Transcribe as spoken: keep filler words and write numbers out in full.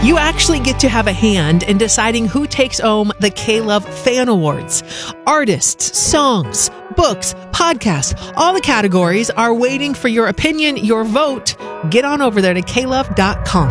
You actually get to have a hand in deciding who takes home the K-Love Fan Awards. Artists, songs, books, podcasts, all the categories are waiting for your opinion, your vote. Get on over there to K love dot com.